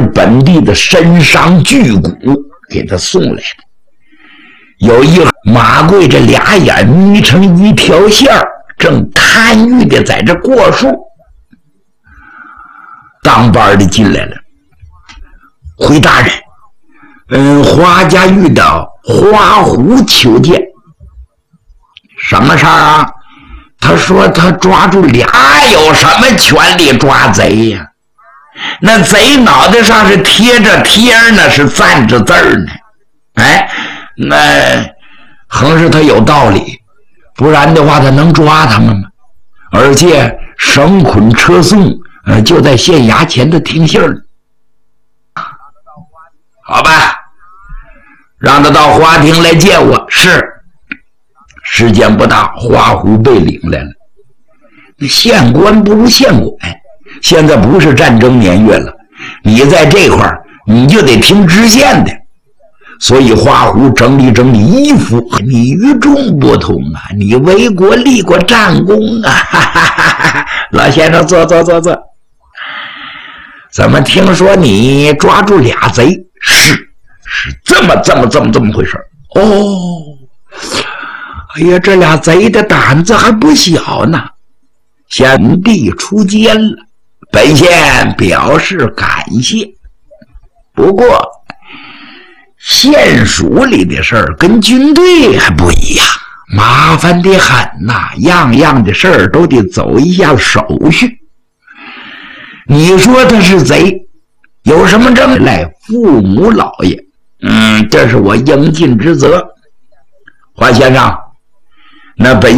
本地的身上巨贾给他送来的。有一马贵这俩眼眯成一条线，正贪欲的在这过数。当班的进来了，回大人，华家遇到花虎求见。什么事儿啊？他说他抓住俩，有什么权利抓贼呀？那贼脑袋上是贴着贴呢，是赞着字儿呢。哎，那横是他有道理，不然的话他能抓他们吗？而且绳捆车送，就在县衙前的听信儿。好吧，让他到花厅来见我。是。时间不大，花虎被领来了。县官不如县管，现在不是战争年月了，你在这块儿你就得听知县的。所以花虎整理整理衣服，你与众不同啊，你为国立过战功啊！哈哈哈哈，老先生坐。怎么听说你抓住俩贼？是这么回事哦。哎呀，这俩贼的胆子还不小呢。贤弟出监了，本县表示感谢。不过县署里的事儿跟军队还不一样，麻烦得很呐，样样的事儿都得走一下手续。你说他是贼，有什么证来父母老爷？这是我应尽职责。华先生，那本